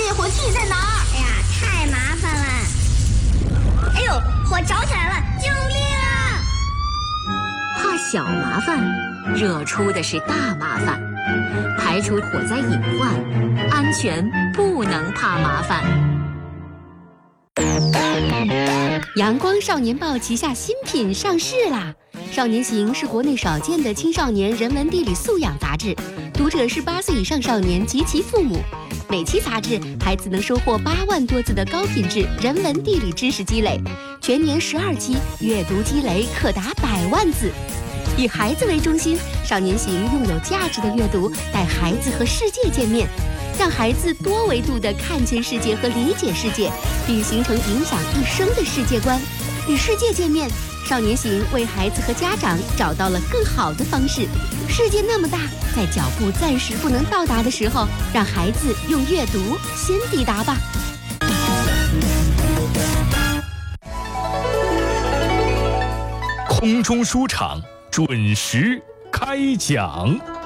灭火器在哪儿？ 哎呀，太麻烦了！哎呦，火着起来了！救命啊！ 怕小麻烦，惹出的是大麻烦。排除火灾隐患，安全不能怕麻烦。 阳光少年报旗下新品上市啦！少年行是国内少见的青少年人文地理素养杂志，读者是8岁以上少年及其父母。每期杂志，孩子能收获8万多字的高品质人文地理知识积累，全年12期，阅读积累可达100万字。以孩子为中心，少年行用有价值的阅读带孩子和世界见面，让孩子多维度地看见世界和理解世界，并形成影响一生的世界观。与世界见面，少年行为孩子和家长找到了更好的方式。世界那么大，在脚步暂时不能到达的时候，让孩子用阅读先抵达吧。 空中书场准时开讲。